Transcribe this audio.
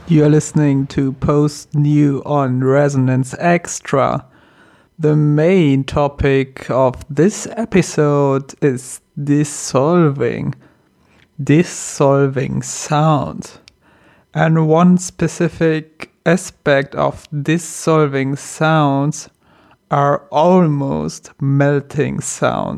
You're listening to Post New on Resonance Extra. The main topic of this episode is dissolving sound. And one specific aspect of dissolving sounds are almost melting sounds.